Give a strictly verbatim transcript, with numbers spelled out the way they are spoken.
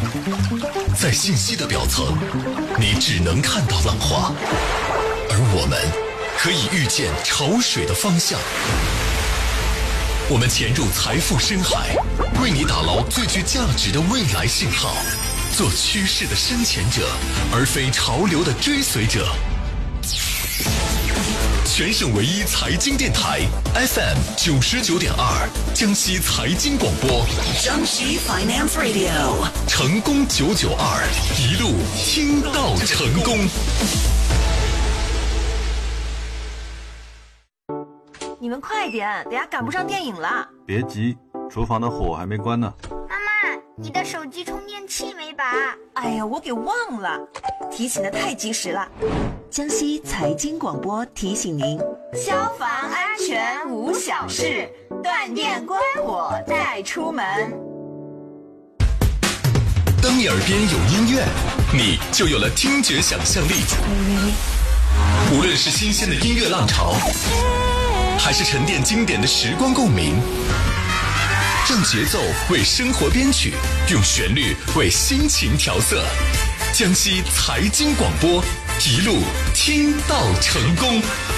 在信息的表层，你只能看到浪花，而我们可以预见潮水的方向。我们潜入财富深海，为你打捞最具价值的未来信号，做趋势的深潜者，而非潮流的追随者。全省唯一财经电台 F M 九十九点二，江西财经广播， 江西 Finance Radio， 成功九九二，一路听到成功。 你们快点，等下赶不上电影了。 别急，厨房的火还没关呢。 妈妈，你的手机充电器没拔？ 哎呀，我给忘了，提醒的太及时了。 江西财经广播提醒您： 消防安全无小事，断电关火再出门。 当你耳边有音乐，你就有了听觉想象力。无论是新鲜的音乐浪潮，还是沉淀经典的时光共鸣，让节奏为生活编曲，用旋律为心情调色。江西财经广播，一路听到成功。